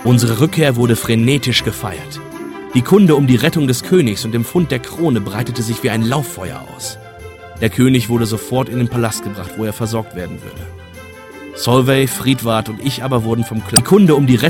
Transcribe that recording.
Unsere Rückkehr wurde frenetisch gefeiert. Die Kunde um die Rettung des Königs und dem Fund der Krone breitete sich wie ein Lauffeuer aus. Der König wurde sofort in den Palast gebracht, wo er versorgt werden würde. Solveig, Friedwart und ich aber wurden vom Kunde um die